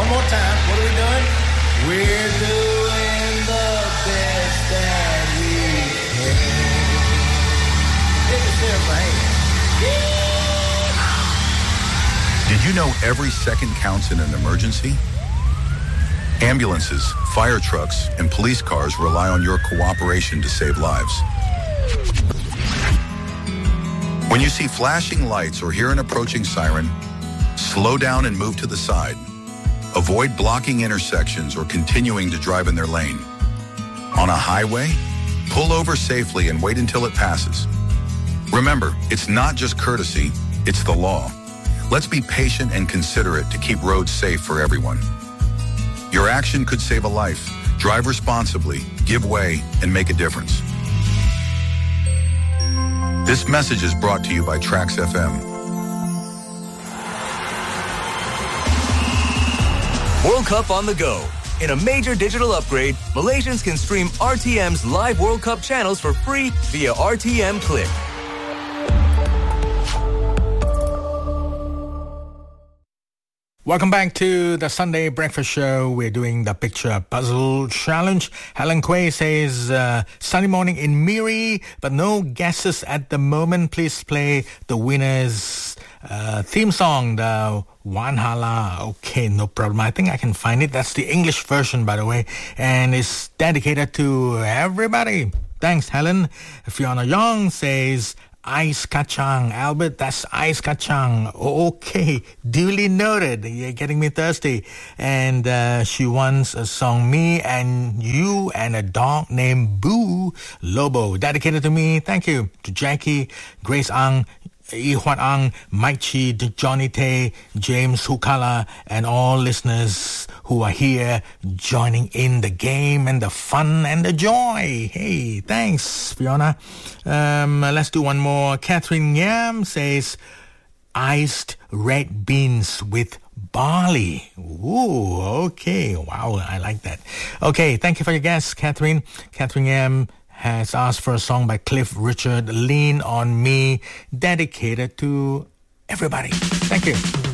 One more time. What are we doing? We're doing the best that we can. Give yourself a hand. Did you know every second counts in an emergency? Ambulances, fire trucks, and police cars rely on your cooperation to save lives. When you see flashing lights or hear an approaching siren, slow down and move to the side. Avoid blocking intersections or continuing to drive in their lane. On a highway, pull over safely and wait until it passes. Remember, it's not just courtesy, it's the law. Let's be patient and considerate to keep roads safe for everyone. Your action could save a life. Drive responsibly, give way, and make a difference. This message is brought to you by Trax FM. World Cup on the go. In a major digital upgrade, Malaysians can stream RTM's live World Cup channels for free via RTM Click. Welcome back to the Sunday Breakfast Show. We're doing the Picture Puzzle Challenge. Helen Quay says, sunny morning in Miri, but no guesses at the moment. Please play the winner's theme song, the Wan Hala. Okay, no problem. I think I can find it. That's the English version, by the way. And it's dedicated to everybody. Thanks, Helen. Fiona Young says, Ice Kacang. Albert, that's Ice Kacang. Okay, duly noted. You're getting me thirsty. And she wants a song, Me and You and a Dog Named Boo Lobo. Dedicated to me. Thank you to Jackie, Grace Ang, Yi Huat Ang, Mike Chi, Johnny Tay, James Hukala, and all listeners who are here joining in the game and the fun and the joy. Hey, thanks, Fiona. Let's do one more. Catherine Yam says, iced red beans with barley. Ooh, okay. Wow, I like that. Okay, thank you for your guess, Catherine. Catherine Yam has asked for a song by Cliff Richard, Lean on Me, dedicated to everybody. Thank you.